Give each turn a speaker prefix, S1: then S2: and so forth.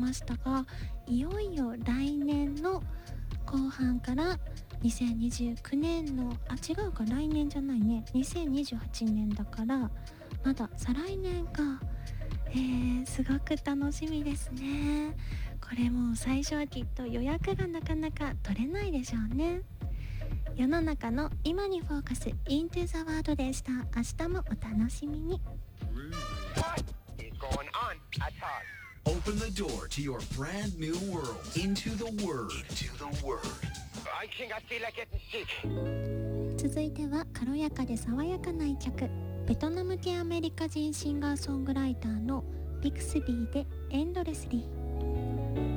S1: ましたが、いよいよ来年の後半から2029年の違うか、来年じゃないね、2028年だからまだ再来年か。すごく楽しみですね。これもう最初はきっと予約がなかなか取れないでしょうね。世の中の今にフォーカス Into the World でした。明日もお楽しみに。
S2: What is going on at all?
S3: Open the door to your brand new world. Into the Word. Into the Word.
S2: I think I feel like getting sick.
S1: 続いては軽やかで爽やかな一曲、ベトナム系アメリカ人シンガーソングライターのビクスビーでエンドレスリー。